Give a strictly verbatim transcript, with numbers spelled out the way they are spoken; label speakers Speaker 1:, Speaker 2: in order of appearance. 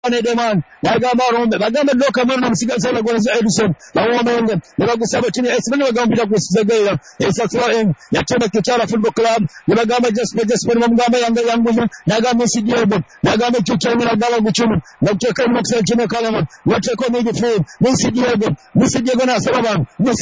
Speaker 1: Edeman, Nagama Rombe, Bagama Lokamana, Sigasala Goes Edison, Lawoman, Nagago Sabatini, Esmana Gambia was the Gaya, Esatram, Yatona Kitara Football Club, Nagama just just for Mangama and the young woman, Nagama Sidiabo, Nagama Kichana Galaguchum, Nocaka Moxa Jina Kalama, Watchako Midi Food, Nisi Diego, Nisi Diego Salaman,